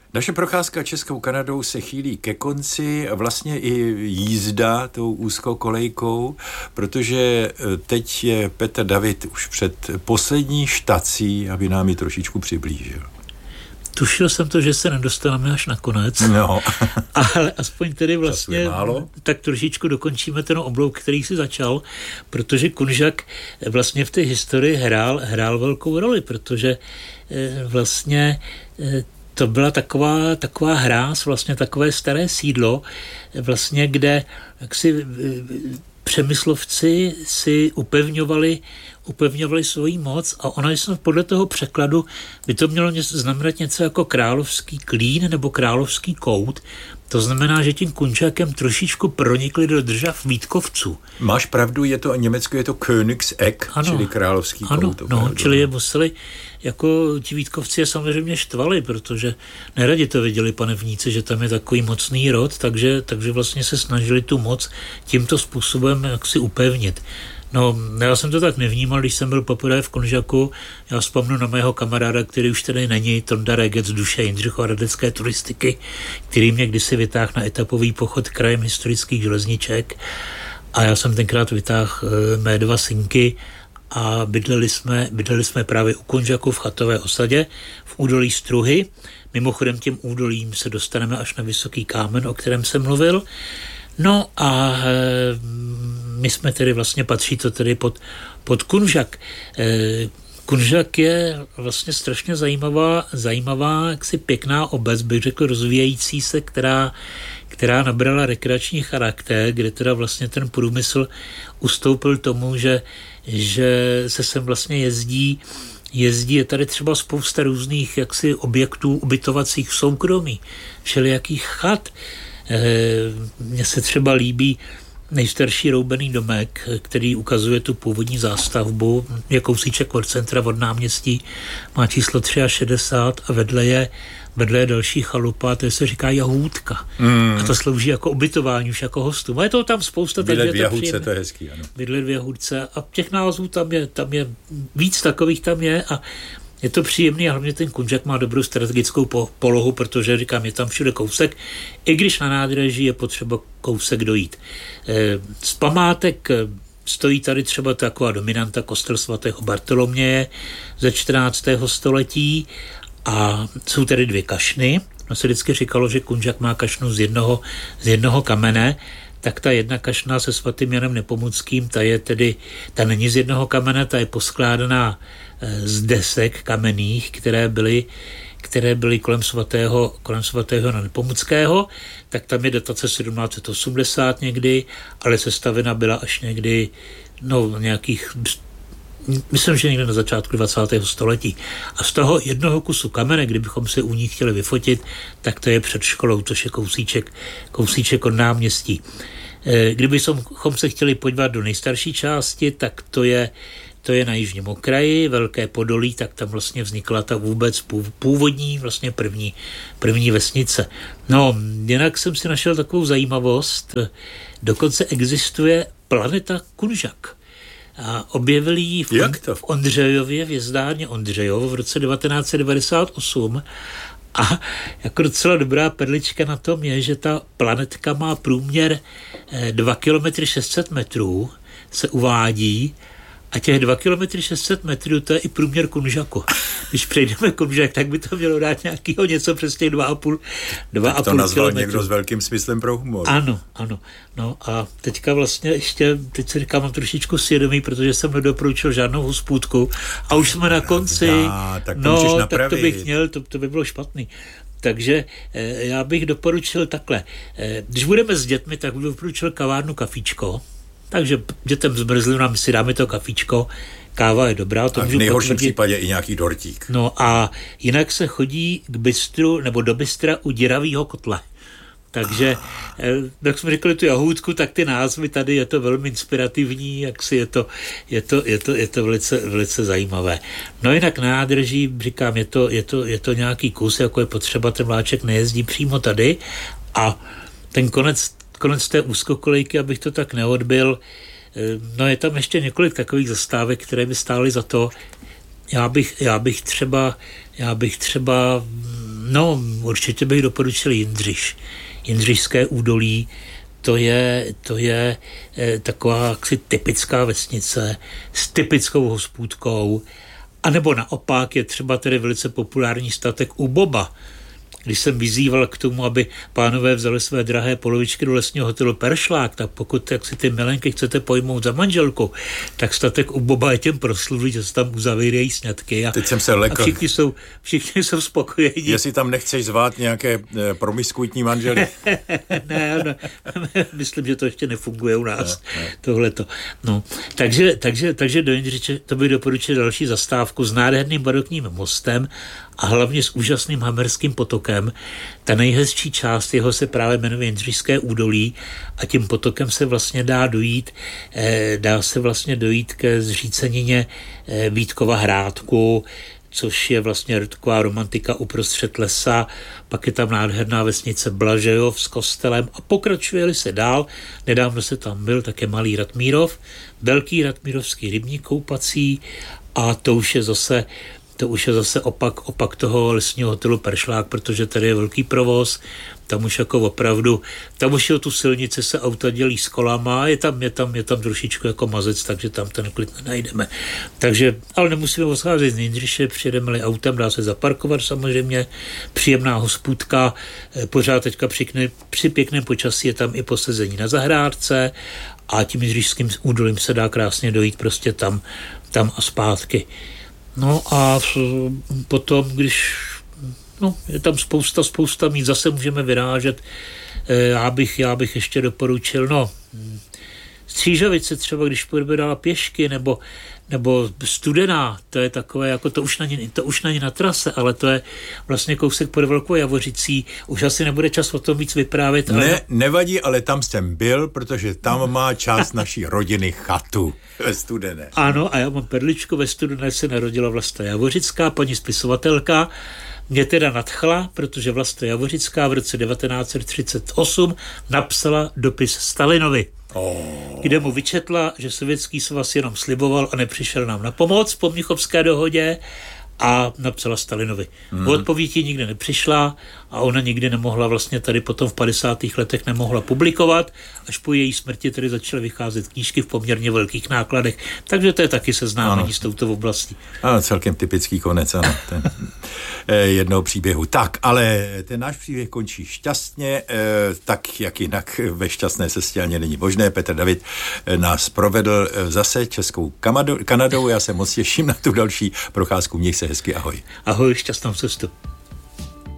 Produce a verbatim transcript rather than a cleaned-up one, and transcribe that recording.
Naše procházka Českou Kanadou se chýlí ke konci, vlastně i jízda tou úzkokolejkou, protože teď je Petr David už před poslední štací, aby nám ji trošičku přiblížil. Tušil jsem to, že se nedostaneme až nakonec, no. Ale aspoň tedy vlastně tak trošičku dokončíme ten oblouk, který si začal, protože Kunžak vlastně v té historii hrál, hrál velkou roli, protože vlastně to byla taková, taková hráz, vlastně takové staré sídlo, vlastně kde jaksi Přemyslovci si upevňovali, upevňovali svoji moc a ona snad podle toho překladu by to mělo něco, znamenat něco jako královský klín nebo královský kout. To znamená, že tím Kunžakem trošičku pronikli do držav Vítkovců. Máš pravdu, je to německy je to Königseck, ano, čili královský ano, kout. No, no, čili je museli, jako ti Vítkovci je samozřejmě štvali, protože neradi to viděli panevníci, že tam je takový mocný rod, takže, takže vlastně se snažili tu moc tímto způsobem jaksi upevnit. No, já jsem to tak nevnímal, když jsem byl poprvé v Kunžaku. Já vzpomnu na mého kamaráda, který už tady není, Tonda Regec z duše jindřichohradecké turistiky, který mě kdysi vytáhl na etapový pochod krajem historických železniček. A já jsem tenkrát vytáhl mé dva synky a bydleli jsme, bydleli jsme právě u Kunžaku v chatové osadě v údolí Struhy. Mimochodem tím údolím se dostaneme až na Vysoký kámen, o kterém jsem mluvil. No a e, my jsme tedy vlastně, patří to tedy pod, pod Kunžak. E, Kunžak je vlastně strašně zajímavá, zajímavá, jaksi pěkná obec, bych řekl rozvíjející se, která, která nabrala rekreační charakter, kde teda vlastně ten průmysl ustoupil tomu, že, že se sem vlastně jezdí Jezdí, je tady třeba spousta různých jaksi objektů ubytovacích v soukromí, všelijakých chat. Mně se třeba líbí nejstarší roubený domek, který ukazuje tu původní zástavbu, je kousíček od centra, od náměstí, má číslo šedesát tři a vedle je, vedle je další chalupa, to se říká Jahůdka. Mm. A to slouží jako ubytování, už jako hostům. A je to tam spousta. Bydlet v Jahůdce, to je hezký, ano. Bydlet v Jahůdce a těch názvů tam je, tam je víc takových tam je a je to příjemný a hlavně ten Kunžak má dobrou strategickou po- polohu, protože říkám, je tam všude kousek, i když na nádraží je potřeba kousek dojít. E, z památek stojí tady třeba taková dominanta kostel svatého Bartoloměje ze čtrnáctého století a jsou tady dvě kašny. No se vždycky říkalo, že Kunžak má kašnu z jednoho, z jednoho kamene, tak ta jedna kašna se svatým Janem Nepomuckým, ta je tedy, ta není z jednoho kamene, ta je poskládaná z desek kamenných, které byly, které byly kolem svatého, kolem svatého Jana Nepomuckého, tak tam je datace sedmnáct set osmdesát někdy, ale sestavena byla až někdy, no nějakých, myslím, že někde na začátku dvacátého století. A z toho jednoho kusu kamene, kdybychom se u ní chtěli vyfotit, tak to je před školou, což je kousíček, kousíček od náměstí. Kdybychom se chtěli podívat do nejstarší části, tak to je To je na jižním okraji, Velké Podolí, tak tam vlastně vznikla ta vůbec původní, vlastně první, první vesnice. No, jinak jsem si našel takovou zajímavost, dokonce existuje planeta Kunžak. A objevili ji v, v Ondřejově, v jezdárně Ondřejov v roce devatenáct set devadesát osm. A jako docela dobrá perlička na tom je, že ta planetka má průměr dva kilometry šest set metrů, se uvádí, a těch dva kilometry šest set metrů, to je i průměr Kunžaku. Když přejdeme Kunžak, tak by to mělo dát nějakého něco přes těch dva a půl kilometru. Tak to nazval kilometru. Někdo s velkým smyslem pro humor. Ano, ano. No a teďka vlastně ještě, teď se říkám, mám trošičku svědomí, protože jsem nedoporučil žádnou hospůdku a už jsme na konci. Já, tak to no, tak to bych měl, to, to by bylo špatný. Takže eh, já bych doporučil takhle. Eh, když budeme s dětmi, tak bych doporučil kavárnu Kafíčko. Takže dětem zmrzlinám si dáme to kafíčko, káva je dobrá. To a v nejhorším případě i nějaký dortík. No a jinak se chodí k bistru nebo do bistra u Děravýho kotle. Takže, jak jsme řekli tu Jahůdku, tak ty názvy tady je to velmi inspirativní, jak si je to, je to, je to, je to velice, velice zajímavé. No jinak na nádrží, říkám, je to, je to, je to nějaký kus, jako je potřeba, ten vláček nejezdí přímo tady a ten konec konec té úzkokolejky, abych to tak neodbil. No je tam ještě několik takových zastávek, které by stály za to. Já bych, já bych třeba, já bych třeba No, určitě bych doporučil Jindřiš. Jindřišské údolí, to je, to je e, taková jaksi typická vesnice s typickou hospůdkou, anebo naopak je třeba tedy velice populární statek u Boba. Když jsem vyzýval k tomu, aby pánové vzali své drahé polovičky do lesního hotelu Peršlák, tak pokud jak si ty milenky chcete pojmout za manželku, tak statek u Boba je těm proslulý, že se tam uzavírají sňatky a, Teď jsem se lekl. a všichni, jsou, všichni jsou spokojení. Jestli tam nechceš zvát nějaké e, promiskuitní manžely. ne, ne, myslím, že to ještě nefunguje u nás, ne, ne. tohleto. No, takže, takže, takže do Jindřiče to bych doporučil další zastávku s nádherným barokním mostem a hlavně s úžasným Hamerským potokem. Ta nejhezčí část jeho se právě jmenuje Jindřišské údolí a tím potokem se vlastně dá dojít, eh, dá se vlastně dojít ke zřícenině eh, Vítkova hrádku, což je vlastně taková romantika uprostřed lesa, pak je tam nádherná vesnice Blažejov s kostelem a pokračuje-li se dál, nedávno se tam byl také Malý Ratmírov, velký ratmírovský rybník koupací a to už je zase To už je zase opak, opak toho lesního hotelu Peršlák, protože tady je velký provoz, tam už jako opravdu, tam už je o tu silnici se auta dělí s kolama, je tam, je tam, je tam trošičku jako mazec, takže tam ten klid nenajdeme. Takže, ale nemusíme odcházet z Jindřiše, přijedeme-li autem, dá se zaparkovat samozřejmě, příjemná hospůdka, pořád teďka při, při pěkném počasí je tam i posezení na zahrádce a tím Jindřišským údolím se dá krásně dojít prostě tam, tam a zpátky. No a potom, když no, je tam spousta, spousta míst, zase můžeme vyrážet. Já bych, já bych ještě doporučil, no, Střížovice třeba, když půjdeme dál pěšky, nebo, nebo Studená, to je takové, jako to už, není, to už není na trase, ale to je vlastně kousek pod Velkou Javořicí. Už asi nebude čas o tom víc vyprávět. Ale... Ne, nevadí, ale tam jsem byl, protože tam má část naší rodiny chatu ve Studené. Ano, a já mám perličku, ve Studené se narodila Vlasta Javořická, paní spisovatelka. Mě teda nadchla, protože Vlasta Javořická v roce devatenáct set třicet osm napsala dopis Stalinovi, oh. kde mu vyčetla, že Sovětský svaz jenom sliboval a nepřišel nám na pomoc po Mnichovské dohodě a napsala Stalinovi. Hmm. O odpovědi nikdy nepřišla a ona nikdy nemohla vlastně tady potom v padesátých letech nemohla publikovat, až po její smrti tedy začaly vycházet knížky v poměrně velkých nákladech. Takže to je taky seznámení s touto oblastí. Ano, celkem typický konec, ano. Ten, jednoho příběhu. Tak, ale ten náš příběh končí šťastně, tak jak jinak ve šťastné cestě ani není možné. Petr David nás provedl zase Českou Kanadou. Já se moc těším na tu další procházku. Měj se hezky, ahoj. Ahoj, šťastnou cestu.